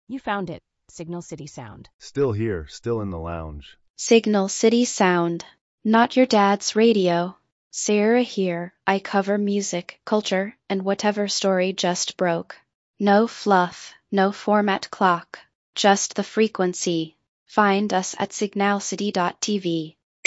You found it. Signal City Sound. Still here, still in the lounge. Signal City Sound. Not your dad's radio. Sarah here, I cover music, culture, and whatever story just broke. No fluff, no format clock, just the frequency. Find us at signalcity.tv.